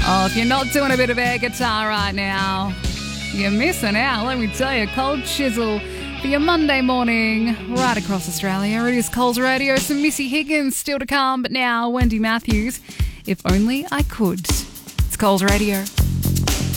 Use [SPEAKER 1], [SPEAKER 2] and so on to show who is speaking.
[SPEAKER 1] Oh, if you're not doing a bit of air guitar right now, you're missing out. Let me tell you, Cold Chisel for your Monday morning right across Australia. It is Coles Radio. Some Missy Higgins still to come, but now Wendy Matthews, If Only I Could. It's Coles Radio.